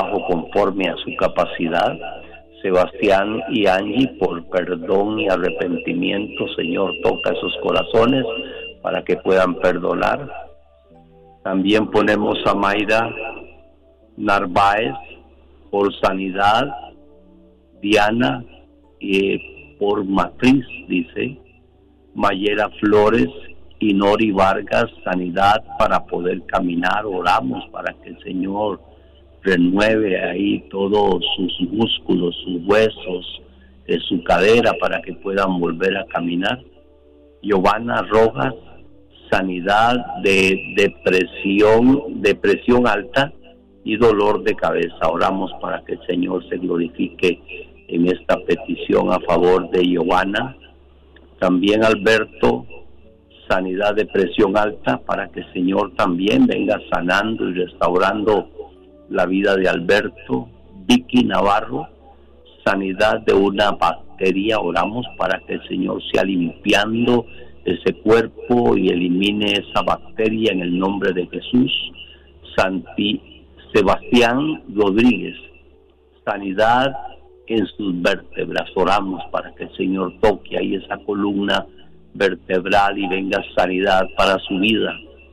trabajo conforme a su capacidad. Sebastián y Angie, por perdón y arrepentimiento, Señor, toca esos corazones para que puedan perdonar. También ponemos a Mayra Narváez por sanidad, Diana por matriz, dice, Mayera Flores y Nori Vargas, sanidad para poder caminar. Oramos para que el Señor renueve ahí todos sus músculos, sus huesos, su cadera, para que puedan volver a caminar. Giovanna Rojas, sanidad de depresión alta y dolor de cabeza. Oramos para que el Señor se glorifique en esta petición a favor de Giovanna. También Alberto, sanidad de presión alta, para que el Señor también venga sanando y restaurando la vida de Alberto. Vicky Navarro, sanidad de una bacteria. Oramos para que el Señor sea limpiando ese cuerpo y elimine esa bacteria en el nombre de Jesús. Sebastián Rodríguez, sanidad en sus vértebras. Oramos para que el Señor toque ahí esa columna vertebral y venga sanidad para su vida.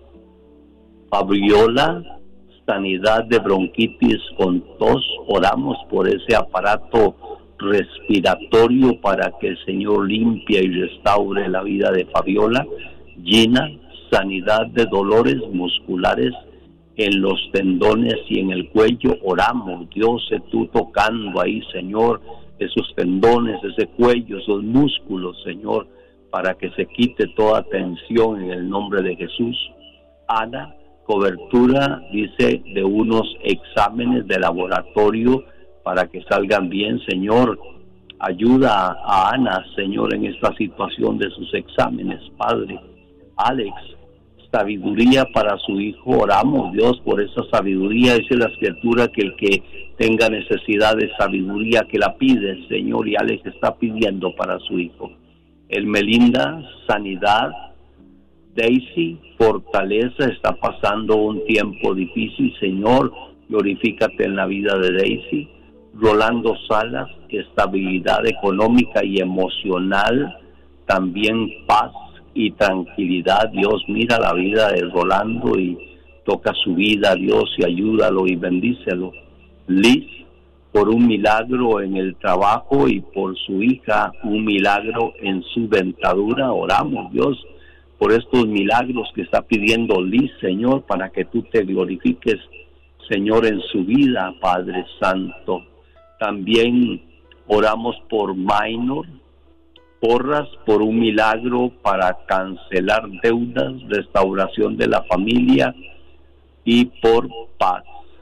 Fabiola, sanidad de bronquitis con tos. Oramos por ese aparato respiratorio para que el Señor limpie y restaure la vida de Fabiola. Gina, sanidad de dolores musculares en los tendones y en el cuello. Oramos, Dios, tú tocando ahí, Señor, esos tendones, ese cuello, esos músculos, Señor, para que se quite toda tensión en el nombre de Jesús. Ana, cobertura, dice, de unos exámenes de laboratorio para que salgan bien, Señor. Ayuda a Ana, Señor, en esta situación de sus exámenes, Padre. Alex, sabiduría para su hijo. Oramos, Dios, por esa sabiduría. Dice la Escritura que el que tenga necesidad de sabiduría, que la pide, Señor, y Alex está pidiendo para su hijo. Melinda, sanidad. Daisy, fortaleza. Está pasando un tiempo difícil, Señor, glorifícate en la vida de Daisy. Rolando Salas, estabilidad económica y emocional, también paz y tranquilidad. Dios, mira la vida de Rolando y toca su vida, Dios, y ayúdalo y bendícelo. Liz, por un milagro en el trabajo y por su hija, un milagro en su dentadura. Oramos, Dios, por estos milagros que está pidiendo Liz, Señor, para que tú te glorifiques, Señor, en su vida, Padre Santo. También oramos por Minor Porras, por un milagro para cancelar deudas, restauración de la familia y por paz.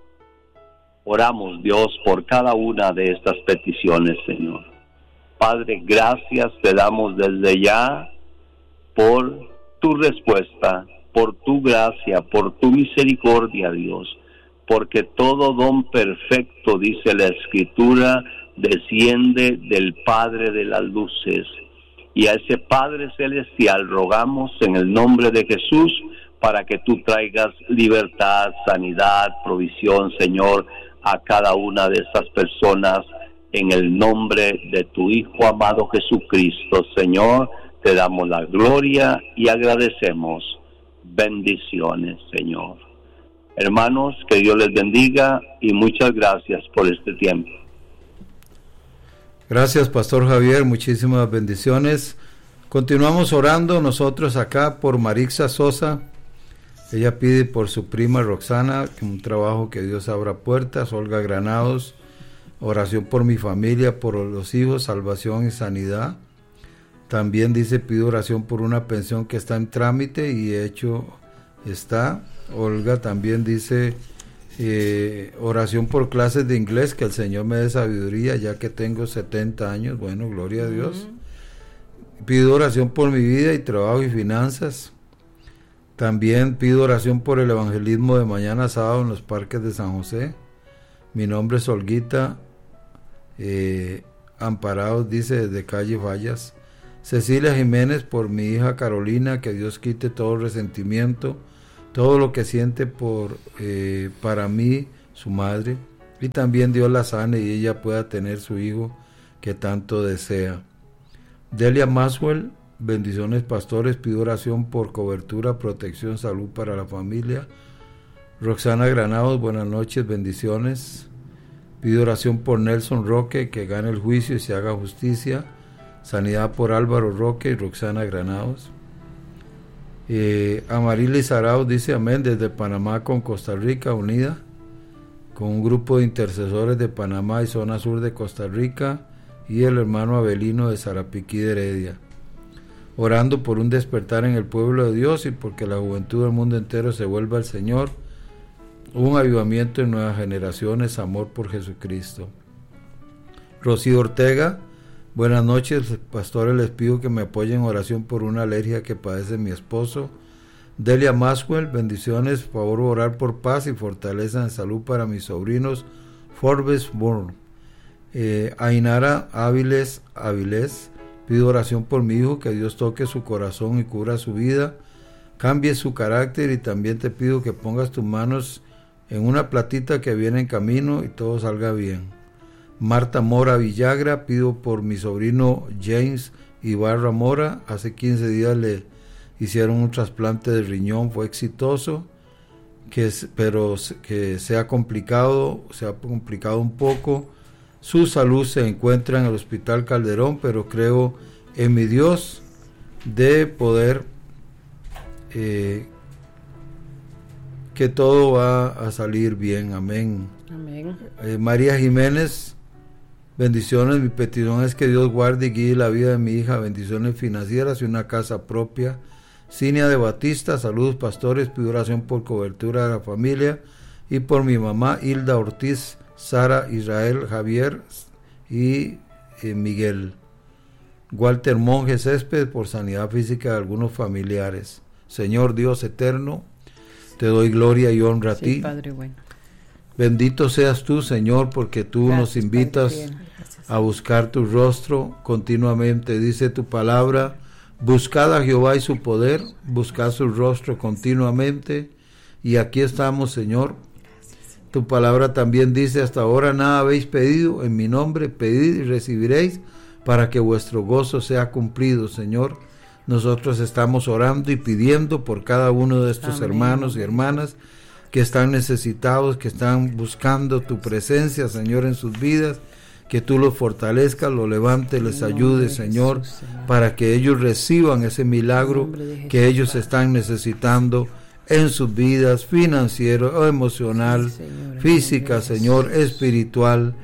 Oramos, Dios, por cada una de estas peticiones, Señor. Padre, gracias te damos desde ya por tu respuesta, por tu gracia, por tu misericordia, Dios, porque todo don perfecto, dice la Escritura, desciende del Padre de las luces. Y a ese Padre celestial rogamos en el nombre de Jesús para que tú traigas libertad, sanidad, provisión, Señor, a cada una de estas personas, en el nombre de tu Hijo amado Jesucristo. Señor, te damos la gloria y agradecemos. Bendiciones, Señor. Hermanos, que Dios les bendiga y muchas gracias por este tiempo. Gracias, Pastor Javier, muchísimas bendiciones. Continuamos orando nosotros acá por Marixa Sosa. Ella pide por su prima Roxana, un trabajo, que Dios abra puertas. Olga Granados, oración por mi familia, por los hijos, salvación y sanidad. También dice, pido oración por una pensión que está en trámite y hecho está. Olga también dice, oración por clases de inglés, que el Señor me dé sabiduría ya que tengo 70 años. Bueno, gloria a Dios. Pido oración por mi vida y trabajo y finanzas. También pido oración por el evangelismo de mañana sábado en los parques de San José. Mi nombre es Olguita Amparados, dice, desde calle Fallas. Cecilia Jiménez, por mi hija Carolina, que Dios quite todo resentimiento, todo lo que siente para mí, su madre. y también Dios la sane y ella pueda tener su hijo que tanto desea. Delia Maswell, bendiciones pastores, pido oración por cobertura, protección, salud para la familia. Roxana Granados, buenas noches, bendiciones. Pido oración por Nelson Roque, que gane el juicio y se haga justicia. Sanidad por Álvaro Roque y Roxana Granados. Amarilis Arauz dice amén desde Panamá con Costa Rica unida, con un grupo de intercesores de Panamá y zona sur de Costa Rica y el hermano Abelino de Sarapiquí de Heredia, orando por un despertar en el pueblo de Dios y porque la juventud del mundo entero se vuelva al Señor, un avivamiento en nuevas generaciones, amor por Jesucristo. Rocío Ortega, buenas noches, pastores, les pido que me apoyen en oración por una alergia que padece mi esposo. Delia Maswell, bendiciones, por favor orar por paz y fortaleza en salud para mis sobrinos Forbes Bourne. Ainara Áviles, pido oración por mi hijo, que Dios toque su corazón y cubra su vida, cambie su carácter, y también te pido que pongas tus manos en una platita que viene en camino y todo salga bien. Marta Mora Villagra, pido por mi sobrino James Ibarra Mora, hace 15 días le hicieron un trasplante de riñón, fue exitoso, pero que se ha complicado un poco. Su salud se encuentra en el Hospital Calderón, pero creo en mi Dios de poder que todo va a salir bien. Amén. Amén. María Jiménez, bendiciones. Mi petición es que Dios guarde y guíe la vida de mi hija, bendiciones financieras y una casa propia. Cinia de Batista, saludos pastores, pido oración por cobertura de la familia y por mi mamá Hilda Ortiz, Sara, Israel, Javier y Miguel. Walter Monge Césped, por sanidad física de algunos familiares. Señor Dios eterno, te doy gloria y honra a ti. Padre bueno. Bendito seas tú, Señor, porque tú nos invitas a buscar tu rostro continuamente. Dice tu palabra, buscad a Jehová y su poder, buscad su rostro continuamente. Y aquí estamos, Señor. Tu palabra también dice, hasta ahora nada habéis pedido en mi nombre, pedid y recibiréis, para que vuestro gozo sea cumplido, Señor. Nosotros estamos orando y pidiendo por cada uno de estos hermanos y hermanas que están necesitados, que están buscando tu presencia, Señor, en sus vidas, que tú los fortalezcas, los levantes, les ayudes, Señor, para que ellos reciban ese milagro que ellos están necesitando en sus vidas, financiero, emocional, física, Señor, espiritual,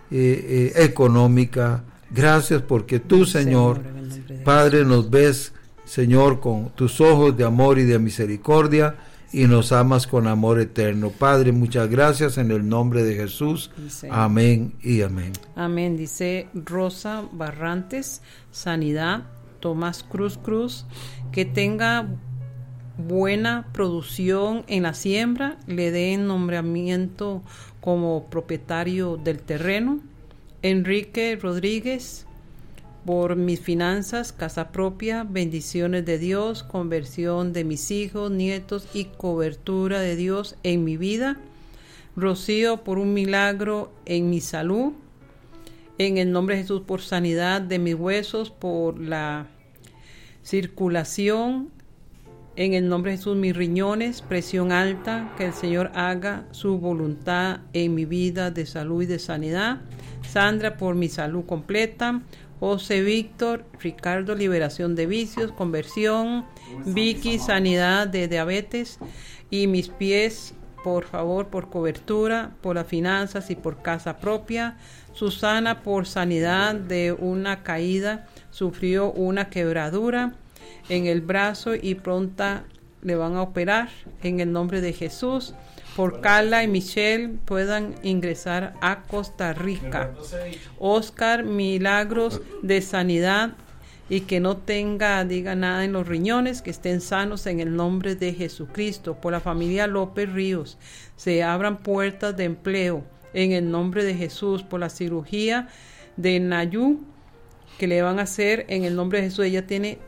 económica. Gracias porque tú, Señor, Padre, nos ves, Señor, con tus ojos de amor y de misericordia, y nos amas con amor eterno. Padre, muchas gracias en el nombre de Jesús. Amén y amén. Amén. Dice Rosa Barrantes, sanidad. Tomás Cruz, que tenga buena producción en la siembra, le den nombramiento como propietario del terreno. Enrique Rodríguez, por mis finanzas, casa propia, bendiciones de Dios, conversión de mis hijos, nietos y cobertura de Dios en mi vida. Rocío, por un milagro en mi salud. En el nombre de Jesús, por sanidad de mis huesos, por la circulación. En el nombre de Jesús, mis riñones, presión alta, que el Señor haga su voluntad en mi vida de salud y de sanidad. Sandra, por mi salud completa. José Víctor, Ricardo, liberación de vicios, conversión. Vicky, sanidad de diabetes. Y mis pies, por favor, por cobertura, por las finanzas y por casa propia. Susana, por sanidad de una caída, sufrió una quebradura en el brazo y pronta le van a operar en el nombre de Jesús. Por Carla y Michelle puedan ingresar a Costa Rica. Oscar, milagros de sanidad y que no diga nada en los riñones, que estén sanos en el nombre de Jesucristo. Por la familia López Ríos, se abran puertas de empleo en el nombre de Jesús. Por la cirugía de Nayú que le van a hacer en el nombre de Jesús. Ella tiene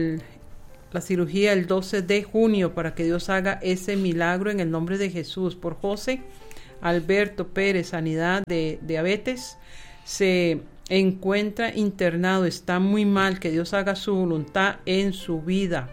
la cirugía el 12 de junio para que Dios haga ese milagro en el nombre de Jesús. Por José, Alberto Pérez, sanidad de diabetes. Se encuentra internado, está muy mal, que Dios haga su voluntad en su vida.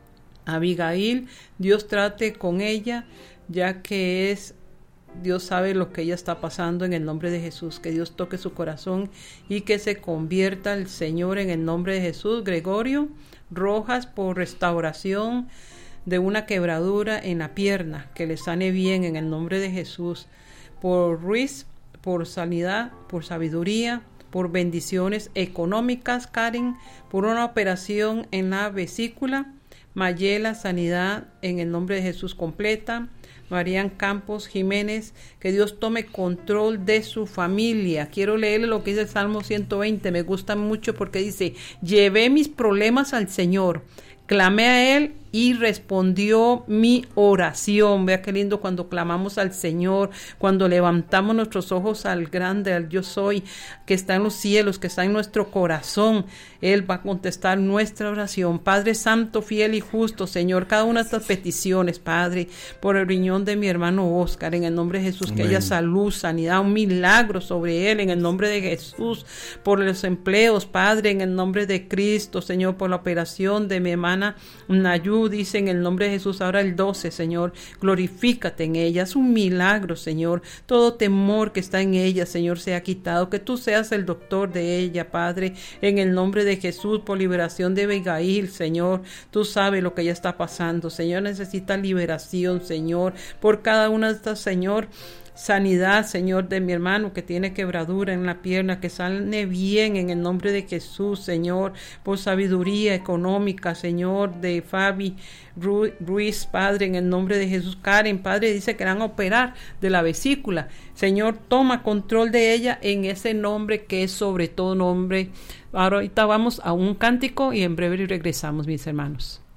Abigail, Dios trate con ella, ya que Dios sabe lo que ella está pasando, en el nombre de Jesús. Que Dios toque su corazón y que se convierta el Señor en el nombre de Jesús. Gregorio Rojas, por restauración de una quebradura en la pierna, que le sane bien en el nombre de Jesús. Por Ruiz, por sanidad, por sabiduría, por bendiciones económicas. Karen, por una operación en la vesícula. Mayela, sanidad en el nombre de Jesús completa. Marian Campos Jiménez, que Dios tome control de su familia. Quiero leerle lo que dice el Salmo 120, me gusta mucho porque dice: llevé mis problemas al Señor, clamé a Él y respondió mi oración. Vea qué lindo cuando clamamos al Señor, cuando levantamos nuestros ojos al grande, al Yo Soy, que está en los cielos, que está en nuestro corazón. Él va a contestar nuestra oración. Padre Santo, fiel y justo, Señor, cada una de estas peticiones, Padre, por el riñón de mi hermano Oscar, en el nombre de Jesús, que haya salud, sanidad, un milagro sobre él, en el nombre de Jesús, por los empleos, Padre, en el nombre de Cristo, Señor, por la operación de mi hermana Nayú, dice en el nombre de Jesús, ahora el 12, Señor, glorifícate en ella, es un milagro, Señor, todo temor que está en ella, Señor, sea quitado, que tú seas el doctor de ella, Padre, en el nombre de Jesús, por liberación de Abigail, Señor, tú sabes lo que ella está pasando, Señor, necesita liberación, Señor, por cada una de estas, Señor, sanidad, Señor, de mi hermano que tiene quebradura en la pierna, que sane bien en el nombre de Jesús, Señor, por sabiduría económica, Señor, de Fabi Ruiz, Padre, en el nombre de Jesús. Karen, Padre, dice que van a operar de la vesícula, Señor, toma control de ella en ese nombre que es sobre todo nombre. Ahorita vamos a un cántico y en breve regresamos, mis hermanos.